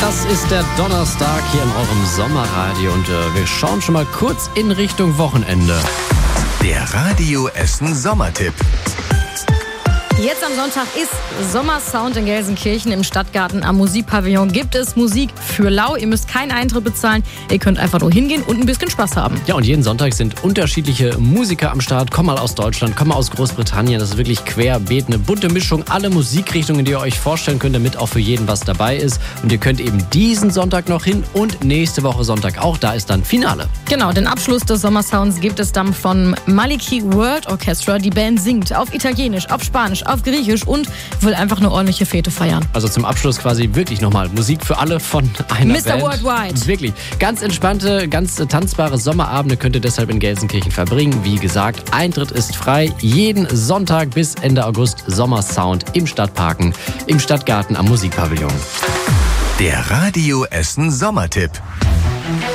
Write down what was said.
Das ist der Donnerstag hier in eurem Sommerradio und wir schauen schon mal kurz in Richtung Wochenende. Der Radio Essen Sommertipp. Jetzt am Sonntag ist Sommersound in Gelsenkirchen im Stadtgarten am Musikpavillon. Gibt es Musik für lau. Ihr müsst keinen Eintritt bezahlen. Ihr könnt einfach nur hingehen und ein bisschen Spaß haben. Ja, und jeden Sonntag sind unterschiedliche Musiker am Start. Kommen mal aus Deutschland, kommen mal aus Großbritannien. Das ist wirklich querbeet, eine bunte Mischung. Alle Musikrichtungen, die ihr euch vorstellen könnt, damit auch für jeden was dabei ist. Und ihr könnt eben diesen Sonntag noch hin und nächste Woche Sonntag auch. Da ist dann Finale. Genau, den Abschluss des Sommersounds gibt es dann von Maliki World Orchestra. Die Band singt auf Italienisch, auf Spanisch, auf Griechisch und will einfach eine ordentliche Fete feiern. Also zum Abschluss quasi wirklich nochmal Musik für alle von einer Mr. Band. Worldwide. Wirklich. Ganz entspannte, ganz tanzbare Sommerabende könnt ihr deshalb in Gelsenkirchen verbringen. Wie gesagt, Eintritt ist frei. Jeden Sonntag bis Ende August Sommersound im Stadtparken, im Stadtgarten am Musikpavillon. Der Radio Essen Sommertipp.